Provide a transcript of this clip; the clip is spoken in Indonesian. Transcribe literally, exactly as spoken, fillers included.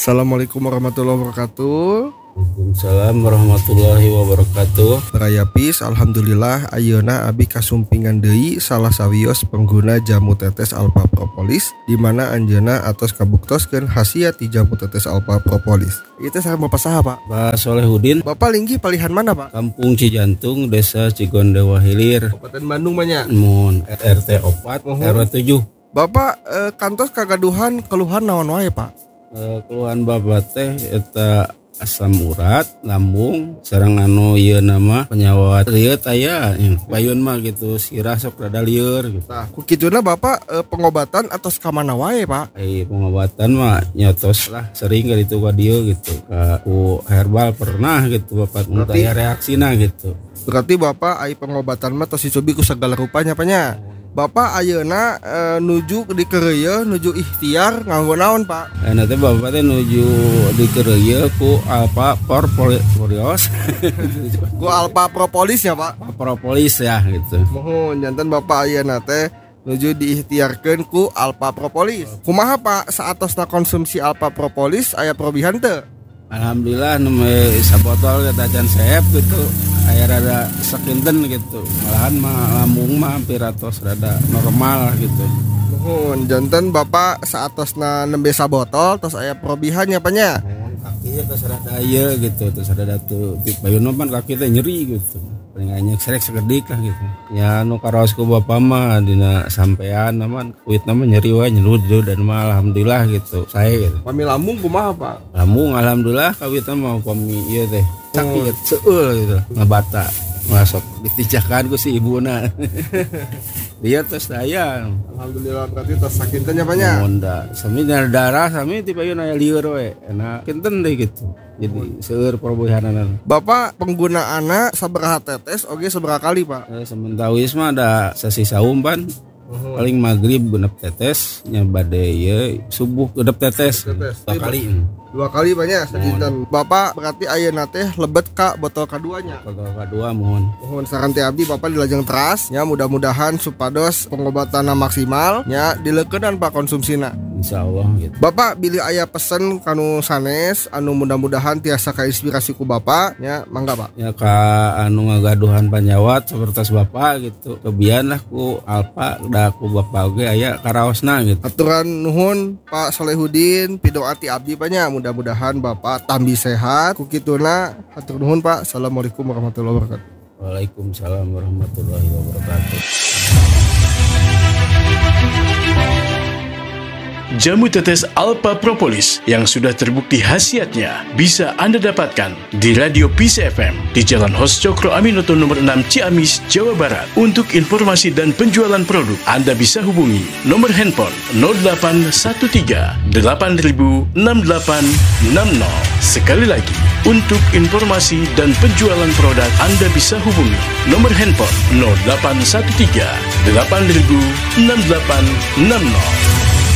Assalamualaikum warahmatullahi wabarakatuh. Waalaikumsalam warahmatullahi wabarakatuh. Rayapis, alhamdulillah ayeuna abi kasumpingan deui salah sawios pengguna jamu tetes Alpha Propolis di mana anjeunna atos kabuktoskeun khasiat ti jamu tetes Alpha Propolis. Itu saya Bapak saha, Pak? Pak Solehudin. Bapak linggih palihan mana, Pak? Kampung Cijantung, Desa Cigondewa Hilir, Kabupaten Bandung banyak. Mun R T empat, R W tujuh. Bapak eh, kantos kagaduhan keluhan naon wae, Pak? Eh, keluhan babat teh eta asam urat, lambung, sareng anu ieu nama penyawat rieut aya, payun mah gitu, sirah sok rada lieur gitu. Nah, ku kituna Bapak eh, pengobatan atos ka mana wae, Pak? Ai pengobatan mah nyotos lah sering kali itu ka dieu gitu. Ka ku herbal pernah gitu Bapak mun Berarti- aya reaksina gitu. Berarti Bapak ai pengobatan mah tos dicobi ku segala rupanya, Pak nya. Bapak ayeuna eh, nuju di kereuyeun nuju ikhtiar nganggo naon, Pak? Eh nanti bapak teh nuju di kerja ku Alpha Propolis, Ku Alpha Propolis ya, Pak. Propolis ya gitu. Mohon janten Bapak ayeuna teh nuju diikhtiarkeun ku Alpha Propolis. Kumaha Pak saatosna konsumsi Alpha Propolis aya perubahan teu? Alhamdulillah nembe sabotol kita can sehep gitu. Aya rada sekinten gitu. Malahan mah lambung mah hampir atos rada normal gitu. Mohon janten Bapak saatosna nembe sabotol tos aya perubahan ya, Pak nya. Kaki terus rada ieu gitu, terus rada tuh di payun pan kaki teh nyeri gitu. Paling anyek serek sekedik lah gitu. Ya nu karaos ku bapa mah dina sampean naman kuit nama nyeri wae nyerud dan mah alhamdulillah gitu. Saya gitu. Pami lambung kumaha, Pak? Lambung alhamdulillah kawit mah pami ieu teh. Sakit seueul gitu. Ngabata. Masuk ditijakan ku si ibuna. Dia terus daya. Alhamdulillah berarti tos sakinten ya, Pak nya. Monda, sami darah sami ti payun aya lieur we. Enak kinten deh gitu. Jadi seueur perubahanan. Bapak penggunaanna sabaraha tetes oge sabaraha kali, Pak? Eh, sementawis mah ada sesisa umpan. Paling maghrib genep tetes, nya bade ieu subuh genep tetes. Tetes. Dua kali. Dua kali banyak sakinten. Bapak berarti ayeuna teh lebet ka botol kaduanya. Botol kedua mohon. Mohon saran teh abdi Bapak dilajeng teras nya mudah-mudahan supados pengobatanna maksimal nya dileukeunnan Pak konsumsina. Insyaallah gitu. Bapak bilih aya pesen kanu sanes anu mudah-mudahan tiasa kainspirasi ku Bapak nya mangga, Pak. Ya ka anu ngagaduhan panyawat sapertos bapak gitu. Kebian lah ku Alpha da ku bapak oge aya karaosna gitu. Aturan nuhun Pak Solehudin pidoa ti abdi Pak nya mudah-mudahan Bapak tambi sehat ku kituna hatur nuhun Pak. Assalamualaikum warahmatullahi wabarakatuh. Waalaikumsalam warahmatullahi wabarakatuh. Jamu tetes Alpha Propolis yang sudah terbukti khasiatnya bisa Anda dapatkan di Radio Peace F M di Jalan Hos Cokro Aminoto nomor enam Ciamis, Jawa Barat. Untuk informasi dan penjualan produk, Anda bisa hubungi nomor handphone nol delapan satu tiga delapan nol enam delapan enam nol. Sekali lagi, untuk informasi dan penjualan produk, Anda bisa hubungi nomor handphone nol delapan satu tiga delapan nol enam delapan enam nol.